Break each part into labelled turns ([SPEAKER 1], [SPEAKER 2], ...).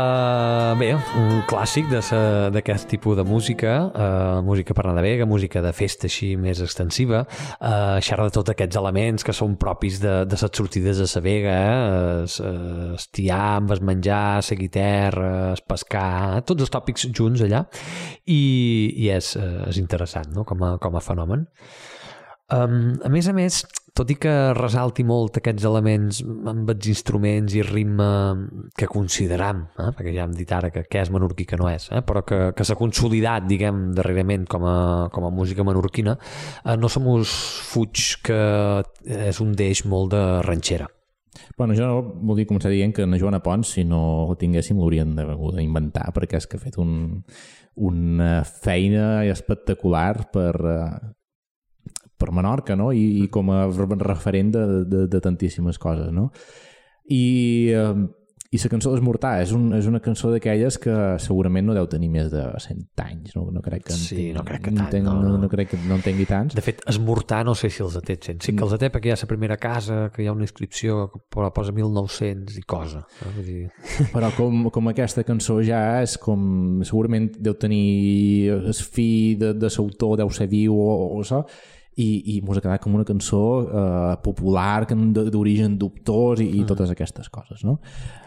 [SPEAKER 1] Bé, un clàssic d'aquest tipus de música, música per anar de vega, música de festa així més extensiva, xerra de tots aquests elements que són propis de les sortides de la vega, el tiam, el menjar, la guitarra, el pescar, tots els tòpics junts allà, i és interessant, no?, com a fenomen. A més, tot i que resalti molt aquests elements amb els instruments i ritme que consideram, perquè ja hem dit ara que és menorquí que no és, però que s'ha consolidat, diguem, darrerament com a música menorquina, no se mos fuig que és un deix molt de ranxera.
[SPEAKER 2] Bueno, jo volia començar dient que en Joana Pons, si no ho tinguéssim, l'haurien d'inventar, perquè és que ha fet una feina espectacular per Menorca, no? I com a referent de tantíssimes coses, no? I la cançó d'Esmortar és una cançó d'aquelles que segurament no deu tenir més de 100 anys, no crec que
[SPEAKER 1] no crec que tant,
[SPEAKER 2] no crec que no en tingui tants.
[SPEAKER 1] De fet, Esmortar no sé si els té 100, sí que els té perquè hi ha la primera casa, que hi ha una inscripció que posa 1900 i cosa.
[SPEAKER 2] Però com aquesta cançó ja és com, segurament deu tenir el fi de l'autor, deu ser viu o això, i mos ha quedat com una cançó popular, d'origen dubtós i totes aquestes coses, no?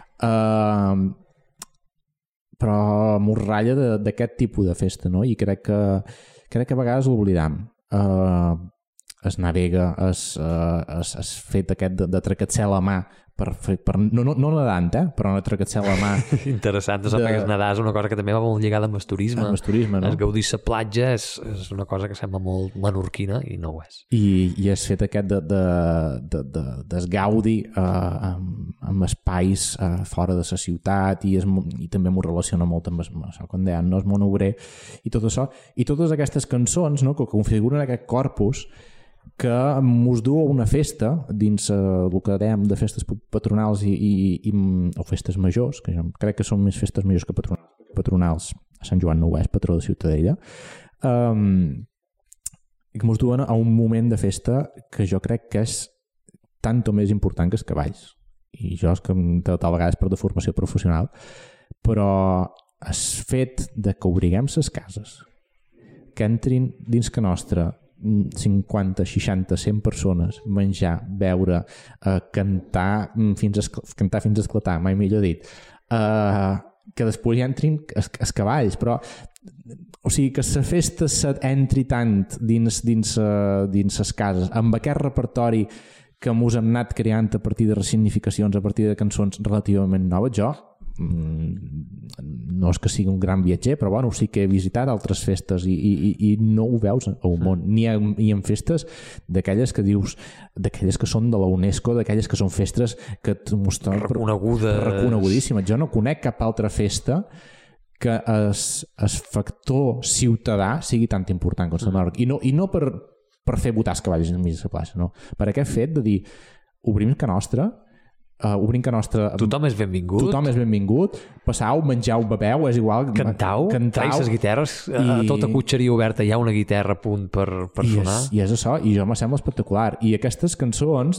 [SPEAKER 2] Però mos ratlla d'aquest tipus de festa, no? I crec que a vegades l'oblidam. Es navega, es fet aquest de tracatxer la mà no nedant, però no tracatxer la mà.
[SPEAKER 1] Interessant, perquè nedar és una cosa que també va molt lligada amb el turisme.
[SPEAKER 2] Amb el turisme, no?
[SPEAKER 1] El gaudir la platja és una cosa que sembla molt menorquina i no ho és.
[SPEAKER 2] I és fet aquest d'esgaudi amb espais fora de la ciutat i també m'ho relaciona molt amb això, quan deien, no, el món obrer i tot això. I totes aquestes cançons, no, que configuren aquest corpus que mos du a una festa dins el que dèiem de festes patronals o festes majors, que jo crec que són més festes majors que patronals. A Sant Joan no ho és, patró de Ciutadella, i que mos duen a un moment de festa que jo crec que és tant o més important que els cavalls. I jo és que tal vegada és per deformació professional, però el fet de que obriguem les cases, que entrin dins que nostra 50, 60, 100 persones, menjar, beure, cantar fins a esclatar, mai millor dit, que després hi entrin els cavalls, però o sigui que la festa entri tant dins les cases, amb aquest repertori que mos hem anat creant a partir de resignificacions, a partir de cançons relativament noves. Jo no és que sigui un gran viatger, però bueno, sí que he visitat altres festes i no ho veus al món, ni en festes d'aquelles que dius, d'aquelles que són de la UNESCO, d'aquelles que són festes que et mostren reconegudíssimes. Jo no conec cap altra festa que el factor ciutadà sigui tan important com el Menorca, i no per fer votar els cavalls enmig de la plaça, no, per aquest fet de dir, obrim que nostra,
[SPEAKER 1] tothom és benvingut, passau, menjau, bebeu, és igual, cantau, traig les guitarres, a tota cotxeria oberta hi ha una guitarra a punt per sonar,
[SPEAKER 2] i és això, i jo me sembla espectacular. I aquestes cançons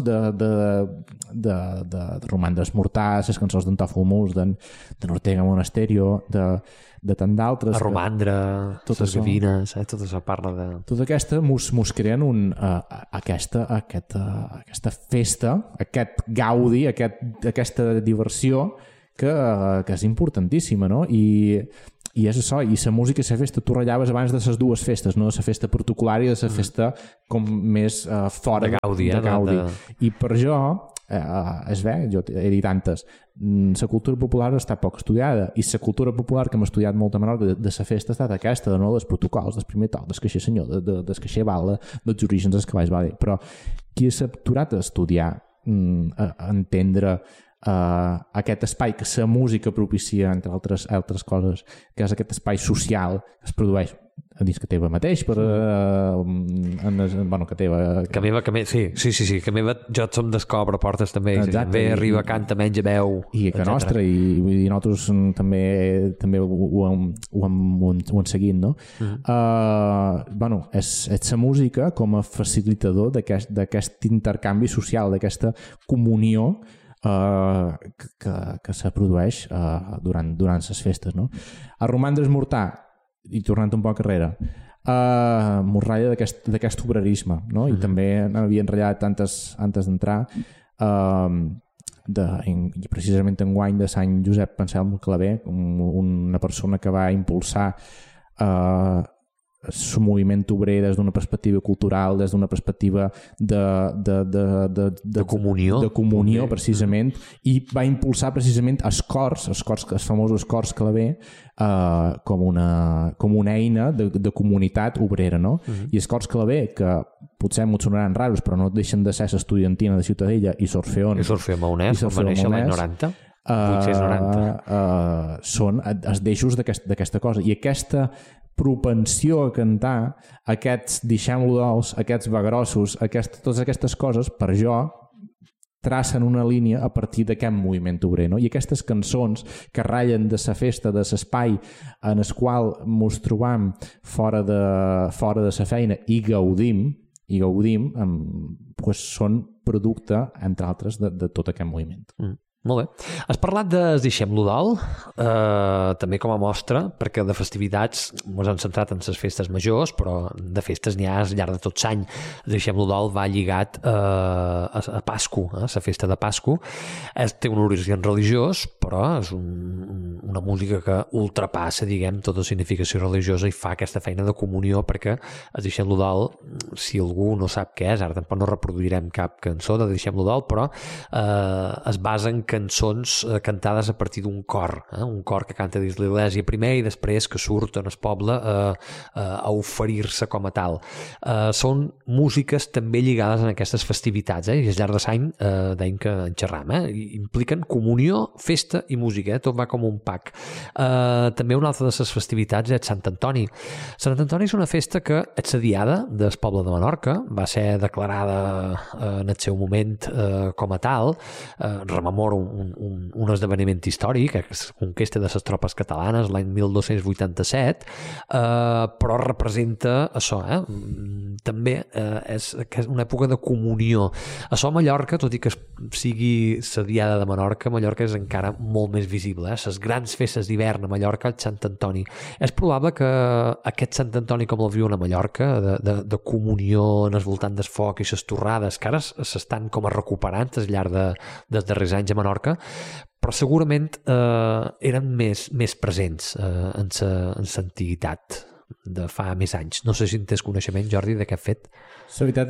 [SPEAKER 2] de Roman d'Esmortar, les cançons d'en Tòfol Mus, d'Ortega Monasterio, de tant d'altres,
[SPEAKER 1] a Romandre, les gavines, tot això parla de...
[SPEAKER 2] Tota aquesta mos creen aquesta festa, aquest gaudi, aquesta diversió que és importantíssima, no? I és això, i la música i la festa, tu ratllaves abans de les dues festes, no de la festa protocolar i de la festa com més fora
[SPEAKER 1] de gaudi.
[SPEAKER 2] I per jo, és bé, jo he dit antes, la cultura popular està poc estudiada, i la cultura popular que hem estudiat molt a Menorca de la festa ha estat aquesta, de no dels protocols, del primer toc, del caixer senyor, del caixer bala, dels orígens dels cavalls bala, però qui s'ha aturat a estudiar, a entendre aquest espai que la música propicia, entre altres coses, que és aquest espai social que es produeix a dins que teva mateix, que teva...
[SPEAKER 1] Sí, que meva jo som descobre portes també, ve, arriba, canta, menja, veu...
[SPEAKER 2] I que nostra, i nosaltres també ho hem seguit, no? És la música com a facilitador d'aquest intercanvi social, d'aquesta comunió que se produeix durant les festes, no? A Romandre Esmortar, i tornant un poc enrere, morralla d'aquest obrerisme, no? I també n'havia enratllat antes d'entrar, precisament enguany de Sant Josep Anselm Clavé, una persona que va impulsar el moviment obrer des d'una perspectiva cultural, des d'una perspectiva de comunió precisament, i va impulsar precisament els famosos cors Clavé, com una eina de comunitat obrera, no? I els cors Clavé, que potser m'ho sonaran raros, però no deixen de ser l'Estudiantina de Ciutadella i l'Orfeón
[SPEAKER 1] Maonès, on va néixer l'any 90.
[SPEAKER 2] Són els deixos d'aquesta cosa, i aquesta propensió a cantar, aquests deixem-lo dolç, aquests vagrossos, totes aquestes coses, per jo tracen una línia a partir d'aquest moviment obrer, no? I aquestes cançons que ratllen de la festa, de l'espai en el qual ens trobam fora de la feina i gaudim, doncs són producte, entre altres, de tot aquest moviment.
[SPEAKER 1] Molt bé. Has parlat de Deixem-lo dalt, també com a mostra, perquè de festivitats ens hem centrat en les festes majors, però de festes n'hi ha al llarg de tot l'any. Deixem-lo dalt va lligat a Pasco, la festa de Pasco. Té un origen religiós, però és una música que ultrapassa, diguem, tota significació religiosa i fa aquesta feina de comunió, perquè Deixem-lo dalt, si algú no sap què és, ara tampoc no reproduirem cap cançó de Deixem-lo dalt, però es basa en cançons cantades a partir d'un cor, un cor que canta dins l'església primer i després que surt en el poble a oferir-se com a tal. Són músiques també lligades en aquestes festivitats, i al llarg de l'any deim que en xerram, impliquen comunió, festa i música, tot va com un pack. També una altra de les festivitats és Sant Antoni. Sant Antoni és una festa que és la diada del poble de Menorca, va ser declarada en el seu moment com a tal, rememora un esdeveniment històric, la conquesta de les tropes catalanes l'any 1287, però representa això, també és una època de comunió. Això a Mallorca, tot i que sigui la diada de Menorca, Mallorca és encara molt més visible. Les grans festes d'hivern a Mallorca, el Sant Antoni. És probable que aquest Sant Antoni com el viuen a Mallorca, de comunió en el voltant del foc i les torrades, que ara s'estan com a recuperant al llarg dels darrers anys a Menorca, però segurament eren més presents en l'antiguitat de fa més anys. No sé si en tens coneixement, Jordi, d'aquest fet.
[SPEAKER 2] La veritat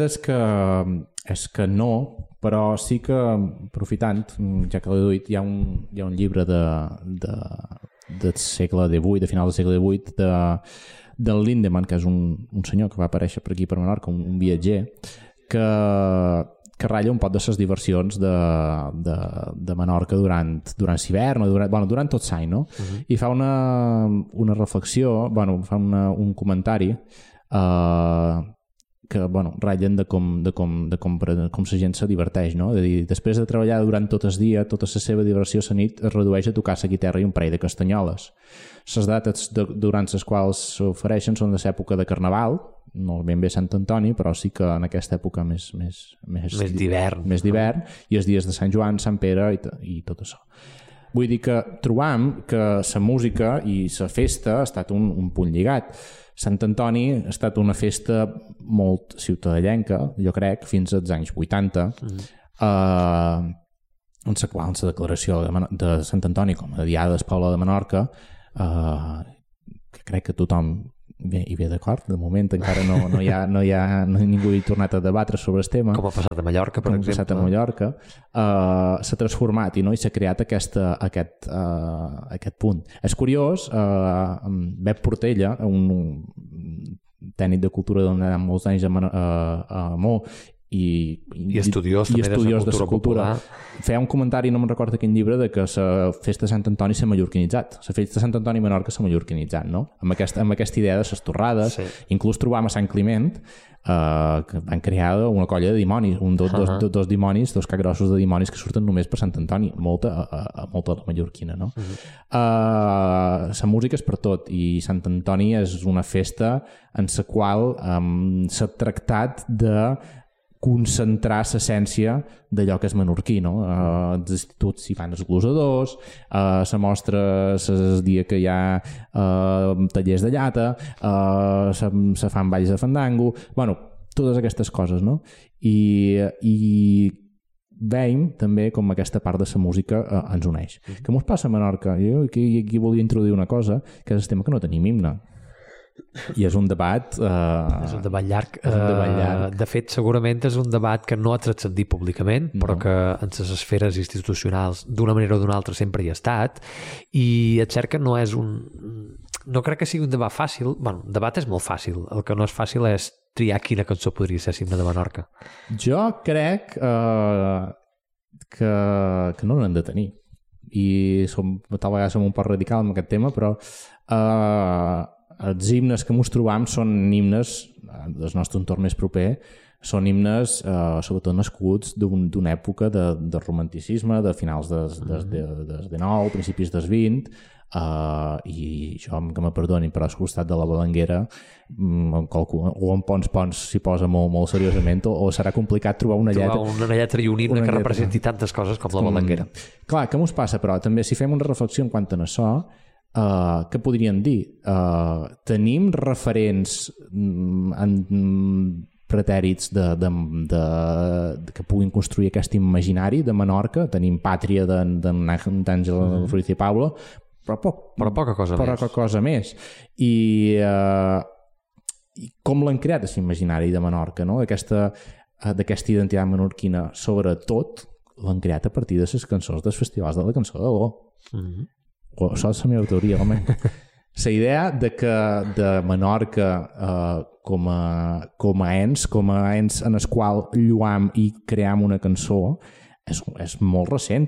[SPEAKER 2] és que no, però sí que, aprofitant, ja que l'he dit, hi ha un llibre del segle XVIII, de final del segle XVIII, del Lindemann, que és un senyor que va aparèixer per aquí per Menorca, un viatger, que ratlla un poc de les diversions de Menorca durant l'hivern, durant tot l'any, no? I fa una reflexió, fa un comentari que ratllen de com la gent se diverteix, no? És a dir, després de treballar durant tot el dia, tota la seva diversió a la nit es redueix a tocar la guitarra i un parell de castanyoles. Les dates durant les quals s'ofereixen són de l'època de Carnaval, no ben bé Sant Antoni, però sí que en aquesta època més d'hivern, i els dies de Sant Joan, Sant Pere i tot això. Vull dir que trobam que la música i la festa ha estat un punt lligat. Sant Antoni ha estat una festa molt ciutadellenca, jo crec, fins als anys 80, en la qual la declaració de Sant Antoni com a diada del poble de Menorca, que crec que tothom hi ve d'acord, de moment encara no hi ha ningú hi ha tornat a debatre sobre el tema,
[SPEAKER 1] com ha passat a Mallorca, per exemple.
[SPEAKER 2] Passat a Mallorca, s'ha transformat i s'ha creat aquest punt. És curiós, Bep Portella, un tècnic de cultura d'on ha molts anys a Mo i
[SPEAKER 1] estudiós també de la cultura,
[SPEAKER 2] feia un comentari, no me'n recordo quin llibre, de que la festa de Sant Antoni s'ha mallorquinitzat. La festa de Sant Antoni a Menorca s'ha mallorquinitzat, no? Amb aquesta idea de les torrades. Inclús trobam a Sant Climent que van crear una colla de dimonis, dos dimonis, dos cagrossos de dimonis que surten només per Sant Antoni, molta mallorquina, no? La música és per tot, i Sant Antoni és una festa en la qual s'ha tractat de concentrar l'essència d'allò que és menorquí, no? Els instituts hi fan els glosadors, la mostra el dia que hi ha tallers de llata, se fan balls de fandango, bueno, totes aquestes coses, no? I veiem també com aquesta part de la música ens uneix. Què mos passa a Menorca? Jo aquí volia introduir una cosa, que és el tema que no tenim himne. I és un debat...
[SPEAKER 1] és un debat llarg. De fet, segurament és un debat que no ha transcendit públicament, però que en les esferes institucionals, d'una manera o d'una altra, sempre hi ha estat. I et cert que no és un... No crec que sigui un debat fàcil. Bueno, el debat és molt fàcil. El que no és fàcil és triar quina cançó podria ser l'himne de Menorca.
[SPEAKER 2] Jo crec que no n'hem de tenir. I tal vegada som un poc radical amb aquest tema, però... els himnes que ens trobam són himnes del nostre entorn més proper, són himnes sobretot nascuts d'una època de romanticisme, de finals des 19, principis des 20, i això que me perdonin, però al costat de la Balanguera o en Pons s'hi posa molt seriosament, o serà complicat trobar una
[SPEAKER 1] lletra i un himne que representi tantes coses com la Balanguera. Clar,
[SPEAKER 2] què mos passa, però també si fem una reflexió en quant a això, què podríem dir? Tenim referents pretèrits que puguin construir aquest imaginari de Menorca. Tenim Pàtria d'Àngel Ruiz i Pablo, però
[SPEAKER 1] poca
[SPEAKER 2] cosa més. I com l'han creat aquest imaginari de Menorca, no? D'aquesta identitat menorquina, sobretot l'han creat a partir de les cançons dels festivals de la cançó d'Algó. Això és la meva teoria, home. La idea de Menorca com a ens en el qual lluam i cream una cançó és molt recent.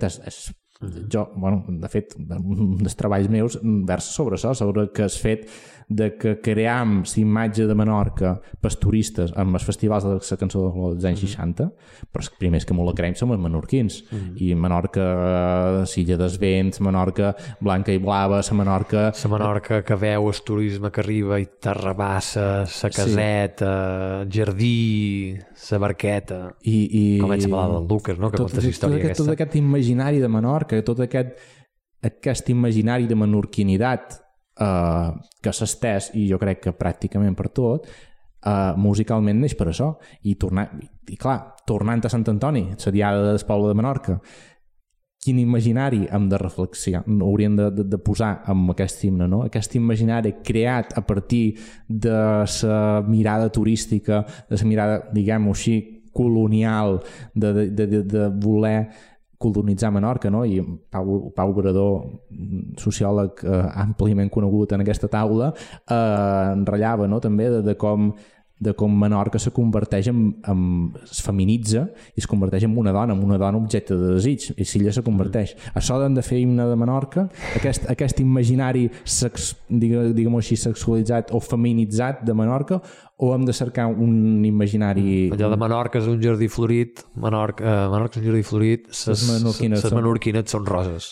[SPEAKER 2] De fet, un dels treballs meus versa sobre això, sobre que és fet de que cream la imatge de Menorca pels turistes amb els festivals de la cançó dels anys 60, però els primers que molt la creiem som els menorquins. I Menorca, Silla des Vents, Menorca blanca i blava, la Menorca
[SPEAKER 1] que veu el turisme que arriba i Terrabassa, la caseta, Jardí, la barqueta, comença a parlar del Lucas, no? Que conta la història aquesta.
[SPEAKER 2] Tot aquest imaginari de Menorca, tot aquest imaginari de menorquinitat que s'ha estès, i jo crec que pràcticament per tot, musicalment neix per això. I clar, tornant a Sant Antoni, la diada del poble de Menorca, quin imaginari hem de reflexionar, hauríem de posar amb aquest himne, no? Aquest imaginari creat a partir de la mirada turística, de la mirada, diguem-ho així, colonial, de voler colonitzar Menorca, no? I Pau Obrador, sociòleg àmpliament conegut en aquesta taula, enrotllava, no? També de com Menorca se converteix es feminitza i es converteix en una dona objecte de desig, i si ella se converteix. Això d'hem de fer himne de Menorca, aquest imaginari diguem-ho així, sexualitzat o feminitzat de Menorca, o hem de cercar un imaginari...
[SPEAKER 1] Allò de Menorca és un jardí florit, Menorca és un jardí florit, les menorquines són roses.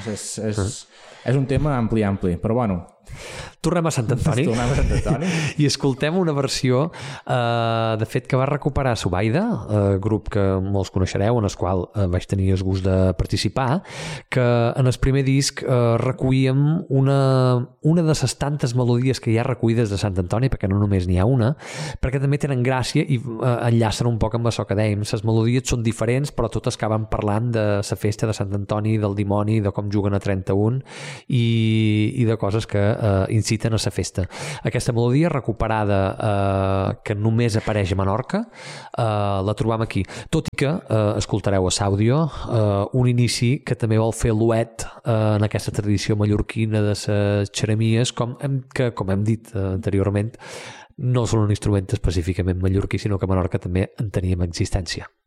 [SPEAKER 2] És un tema ampli, però bueno...
[SPEAKER 1] Tornem a Sant Antoni i escoltem una versió de fet que va recuperar Subaida, grup que molts coneixereu, en el qual vaig tenir el gust de participar, que en el primer disc recollíem una de les tantes melodies que hi ha recollides de Sant Antoni, perquè no només n'hi ha una, perquè també tenen gràcia i enllacen un poc amb això que dèiem. Les melodies són diferents, però totes acaben parlant de la festa de Sant Antoni, del dimoni, de com juguen a 31 i de coses que inciten a la festa. Aquesta melodia recuperada que només apareix a Menorca, la trobam aquí. Tot i que escoltareu a l'àudio un inici que també vol fer l'uet en aquesta tradició mallorquina de les xeremies, que, com hem dit anteriorment, no són un instrument específicament mallorquí, sinó que a Menorca també en teníem existència.